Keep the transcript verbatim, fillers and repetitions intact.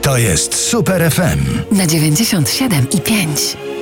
To jest Super F M. Na dziewięćdziesiąt siedem i pięć.